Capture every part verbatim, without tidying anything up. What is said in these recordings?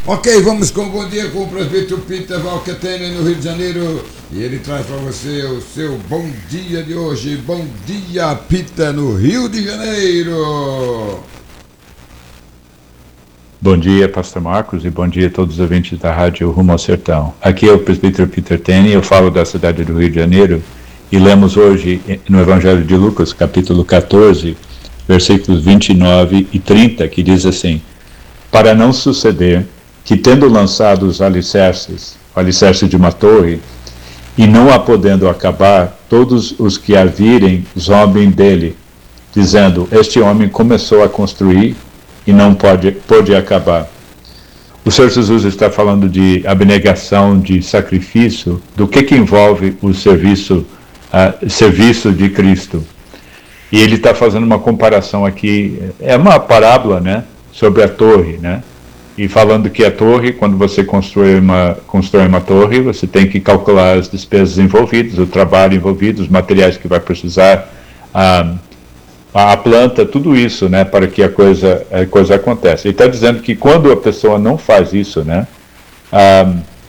Ok, vamos com o Bom Dia com o presbítero Peter Valquetene no Rio de Janeiro. E ele traz para você o seu Bom Dia de hoje. Bom dia, Peter, no Rio de Janeiro. Bom dia, pastor Marcos, e bom dia a todos os ouvintes da rádio Rumo ao Sertão. Aqui é o presbítero Peter Tene, eu falo da cidade do Rio de Janeiro, e lemos hoje no Evangelho de Lucas, capítulo catorze, versículos vinte e nove e trinta, que diz assim: para não suceder que, tendo lançado os alicerces, o alicerce de uma torre, e não a podendo acabar, todos os que a virem zombem dele, dizendo: este homem começou a construir e não pode, pode acabar. O Senhor Jesus está falando de abnegação, de sacrifício, do que que envolve o serviço, uh, serviço de Cristo. E ele está fazendo uma comparação aqui, é uma parábola, né, sobre a torre, né, e falando que a torre, quando você constrói uma, constrói uma torre, você tem que calcular as despesas envolvidas, o trabalho envolvido, os materiais que vai precisar, uh, a planta, tudo isso, né, para que a coisa, a coisa aconteça. Ele está dizendo que quando a pessoa não faz isso, né, ah,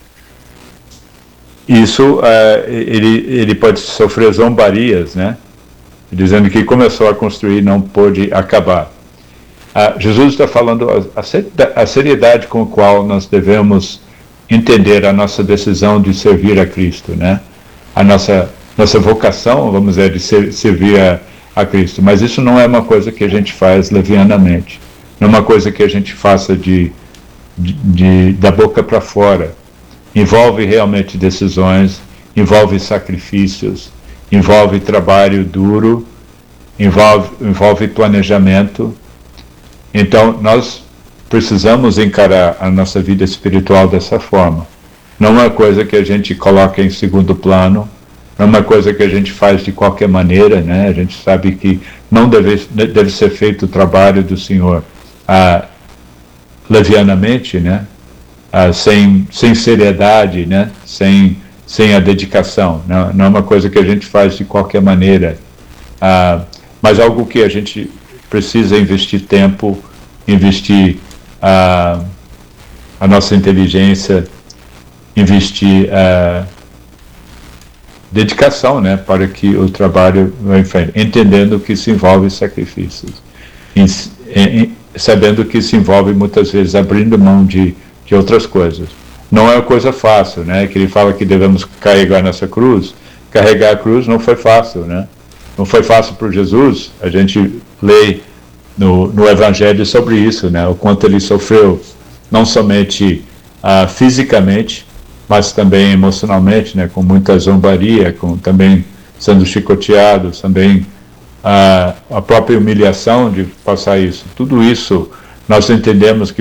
isso, ah, ele, ele pode sofrer zombarias, né, dizendo que começou a construir e não pôde acabar. Ah, Jesus está falando a, a seriedade com a qual nós devemos entender a nossa decisão de servir a Cristo, né, a nossa, nossa vocação, vamos dizer, de ser, servir a a Cristo, mas isso não é uma coisa que a gente faz levianamente, não é uma coisa que a gente faça de, de, de da boca para fora. Envolve realmente decisões, envolve sacrifícios, envolve trabalho duro, envolve, envolve planejamento. Então nós precisamos encarar a nossa vida espiritual dessa forma. Não é uma coisa que a gente coloca em segundo plano, não é uma coisa que a gente faz de qualquer maneira, né? A gente sabe que não deve, deve ser feito o trabalho do Senhor ah, levianamente, né? Ah, sem, sem seriedade, né? Sem, sem a dedicação. Não, não é uma coisa que a gente faz de qualquer maneira, ah, mas algo que a gente precisa investir tempo, investir ah, a nossa inteligência, investir ah, dedicação, né, para que o trabalho vá em frente, entendendo que se envolve sacrifícios, em, em, sabendo que se envolve muitas vezes abrindo mão de, de outras coisas. Não é uma coisa fácil, né, que ele fala que devemos carregar nossa cruz. Carregar a cruz não foi fácil, né, não foi fácil para Jesus. A gente lê no, no Evangelho sobre isso, né, o quanto ele sofreu, não somente ah, fisicamente, mas também emocionalmente, né, com muita zombaria, com também sendo chicoteado, também a, a própria humilhação de passar isso. Tudo isso nós entendemos que